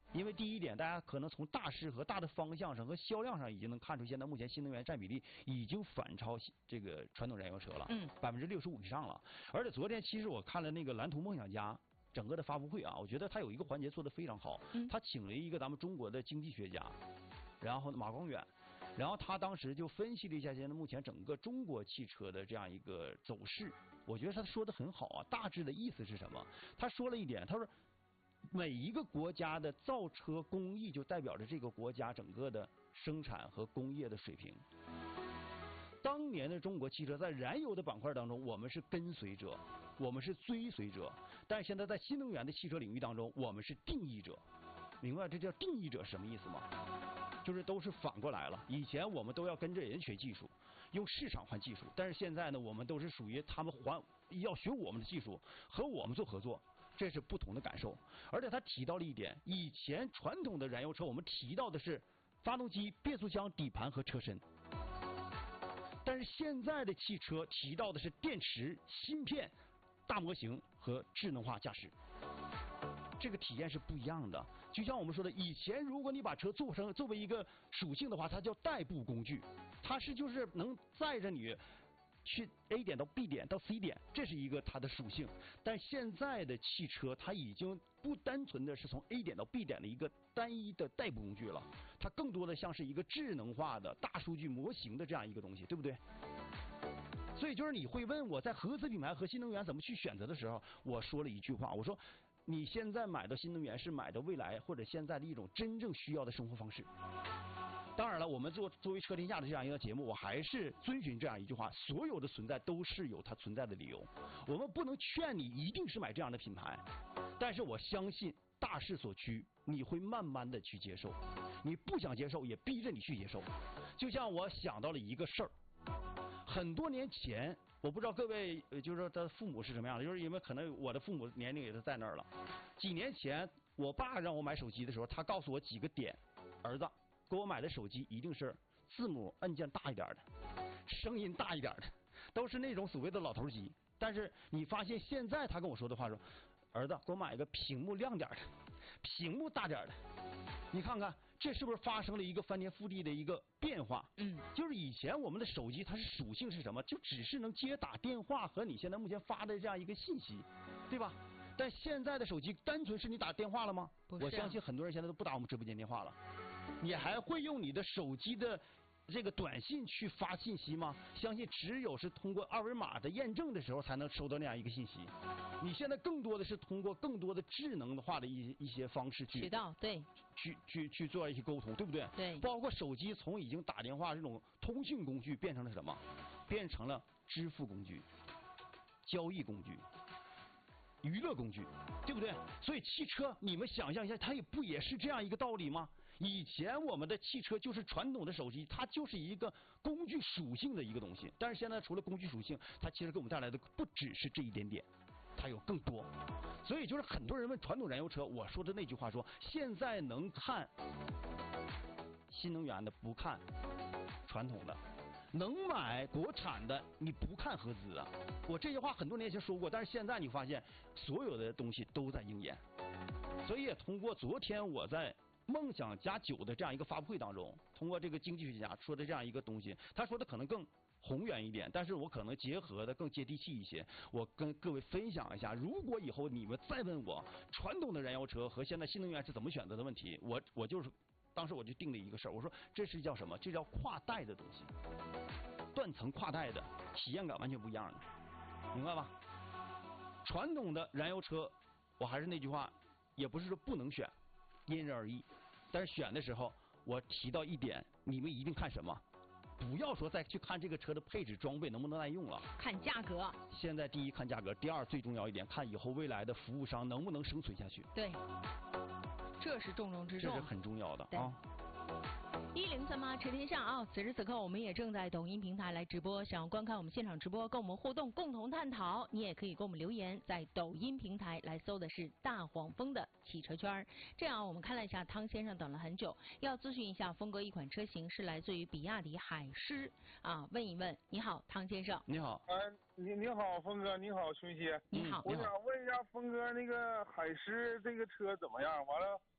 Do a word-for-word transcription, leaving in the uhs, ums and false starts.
因为第一点，大家可能从大势和大的方向上和销量上已经能看出，现在目前新能源占比例已经反超这个传统燃油车了，嗯，百分之六十五以上了。而且昨天其实我看了那个蓝图梦想家整个的发布会啊，我觉得他有一个环节做得非常好，嗯，他请了一个咱们中国的经济学家，然后马光远。然后他当时就分析了一下现在目前整个中国汽车的这样一个走势，我觉得他说的很好啊。大致的意思是什么？他说了一点，他说每一个国家的造车工艺就代表着这个国家整个的生产和工业的水平。当年的中国汽车在燃油的板块当中，我们是跟随者，我们是追随者，但是现在在新能源的汽车领域当中，我们是定义者。明白这叫定义者什么意思吗？就是都是反过来了。以前我们都要跟着人学技术，用市场换技术，但是现在呢，我们都是属于他们还要学我们的技术，和我们做合作，这是不同的感受。而且他提到了一点，以前传统的燃油车我们提到的是发动机、变速箱、底盘和车身，但是现在的汽车提到的是电池、芯片、大模型和智能化驾驶。这个体验是不一样的。就像我们说的，以前如果你把车做成作为一个属性的话，它叫代步工具，它是就是能载着你去 A 点到 B 点到 C 点，这是一个它的属性。但现在的汽车它已经不单纯的是从 A 点到 B 点的一个单一的代步工具了，它更多的像是一个智能化的大数据模型的这样一个东西，对不对？所以就是你会问我在合资品牌和新能源怎么去选择的时候，我说了一句话，我说你现在买的新能源是买的未来或者现在的一种真正需要的生活方式。当然了，我们作作为车天下的这样一个节目，我还是遵循这样一句话：所有的存在都是有它存在的理由。我们不能劝你一定是买这样的品牌，但是我相信大势所趋，你会慢慢的去接受。你不想接受，也逼着你去接受。就像我想到了一个事儿。很多年前，我不知道各位就是说他父母是什么样的，就是因为可能我的父母年龄也是在那儿了。几年前，我爸让我买手机的时候，他告诉我几个点：儿子，给我买的手机一定是字母按键大一点的，声音大一点的，都是那种所谓的老头机。但是你发现现在他跟我说的话说，儿子，给我买一个屏幕亮点的，屏幕大点的。你看看，这是不是发生了一个翻天覆地的一个变化？嗯，就是以前我们的手机它是属性是什么？就只是能接打电话和你现在目前发的这样一个信息，对吧？但现在的手机单纯是你打电话了吗？不是啊。我相信很多人现在都不打我们直播间电话了，你还会用你的手机的这个短信去发信息吗？相信只有是通过二维码的验证的时候才能收到那样一个信息。你现在更多的是通过更多的智能化的一一些方式去渠道，对，去去去做一些沟通，对不对？对。包括手机从已经打电话这种通讯工具变成了什么？变成了支付工具、交易工具、娱乐工具，对不对？所以汽车，你们想象一下，它也不也是这样一个道理吗？以前我们的汽车就是传统的手机，它就是一个工具属性的一个东西。但是现在除了工具属性，它其实给我们带来的不只是这一点点，它有更多。所以就是很多人问传统燃油车，我说的那句话说，现在能看新能源的不看传统的，能买国产的你不看合资的。我这句话很多年前说过，但是现在你发现所有的东西都在应验。所以也通过昨天我在梦想加九的这样一个发布会当中，通过这个经济学家说的这样一个东西，他说的可能更宏远一点，但是我可能结合的更接地气一些。我跟各位分享一下，如果以后你们再问我传统的燃油车和现在新能源是怎么选择的问题，我我就是当时我就定了一个事儿，我说这是叫什么？这叫跨代的东西，断层跨代的体验感完全不一样的，明白吧？传统的燃油车，我还是那句话，也不是说不能选，因人而异。但是选的时候，我提到一点，你们一定看什么？不要说再去看这个车的配置装备能不能耐用了， 看价格。 现在第一看价格，第二最重要一点，看以后未来的服务商能不能生存下去。 对，这是重中之重， 这是很重要的啊。 一零三八车天下啊！此时此刻，我们也正在抖音平台来直播。想要观看我们现场直播，跟我们互动，共同探讨，你也可以给我们留言，在抖音平台来搜的是大黄蜂的汽车圈。这样，我们看了一下，汤先生等了很久，要咨询一下峰哥一款车型是来自于比亚迪海狮啊，问一问。你好，汤先生。 你好。 哎，你你好，峰哥，你好，春熙。 你好。 我想问一下，峰哥，那个海狮这个车怎么样？完了。